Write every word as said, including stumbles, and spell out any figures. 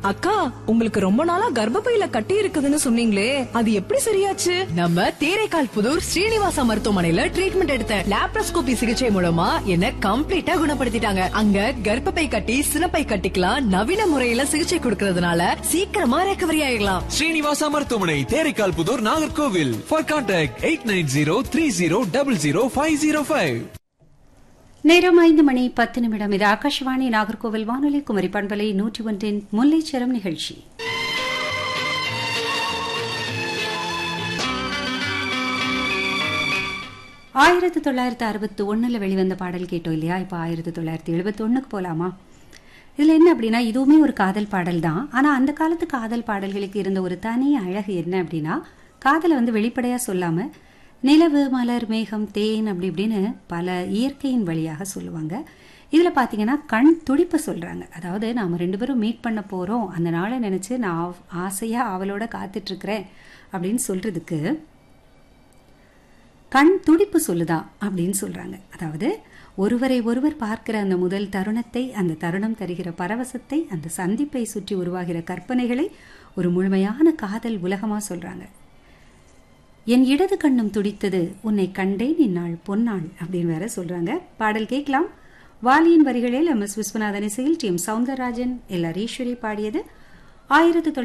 அக்கா, உங்களுக்கு ரொம்ப நாளா கர்ப்பப்பையில கட்டி இருக்குதுன்னு சொன்னீங்களே, அது எப்படி சரியாச்சு? நம்ம தேரைக்கால் புதூர் ஸ்ரீனிவாசா மருத்துவமனையில ட்ரீட்மெண்ட் எடுத்த லாப்ரோஸ்கோபி சிகிச்சை மூலமா என்ன கம்ப்ளீட்டா குணப்படுத்திட்டாங்க. அங்க கர்ப்பப்பை கட்டி சினப்பை கட்டிக்கலாம் நவீன முறையில சிகிச்சை கொடுக்கறதுனால சீக்கிரமா ரெக்கவரி ஆயிடலாம். ஸ்ரீனிவாசா மருத்துவமனை, Theraikkal Pudur, Nagercoil. For contact eight nine zero three zero double zero five zero five. நேரம் ஐந்து மணி பத்து நிமிடம். இது ஆகாஷவாணி நாகர்கோவில் வானொலி குமரி பண்பலை நூற்றி ஒன்றின் முல்லைச்சரம் நிகழ்ச்சி. ஆயிரத்தி தொள்ளாயிரத்தி அறுபத்தி ஒன்னுல வெளிவந்த பாடல் கேட்டோம் இல்லையா? இப்போ ஆயிரத்தி தொள்ளாயிரத்தி எழுபத்தி ஒன்னுக்கு போலாமா? இதுல என்ன அப்படின்னா, இதுவுமே ஒரு காதல் பாடல் தான். ஆனா அந்த காலத்து காதல் பாடல்களுக்கு இருந்த ஒரு தனி அழகு என்ன அப்படின்னா, காதலை வந்து வெளிப்படையா சொல்லாம நிலவு, மலர், மேகம், தேன் அப்படி இப்படின்னு பல இயற்கையின் வழியாக சொல்லுவாங்க. இதுல பாத்தீங்கன்னா கண் துடிப்பு சொல்றாங்க. அதாவது நாம ரெண்டு பேரும் மீட் பண்ண போறோம், அந்த நாளை நினைச்சு நான் ஆசையா அவளோட காத்துட்டு இருக்கிறேன் அப்படின்னு சொல்றதுக்கு கண் துடிப்பு சொல்லுதா அப்படின்னு சொல்றாங்க. அதாவது ஒருவரை ஒருவர் பார்க்கிற அந்த முதல் தருணத்தை, அந்த தருணம் தருகிற பரவசத்தை, அந்த சந்திப்பை சுற்றி உருவாகிற கற்பனைகளை ஒரு முழுமையான காதல் உலகமா சொல்றாங்க. என் இடது கண்ணும் துடித்தது உன்னை கண்டேன் இந்நாள் பொன்னாள் அப்படின்னு வேற சொல்றாங்க. பாடல் கேட்கலாம். வாலியின் வரிகளில் எம் எஸ் விஸ்வநாதன் இசையில் D M Soundararajan, L R Eswari பாடியது. ஆயிரத்தி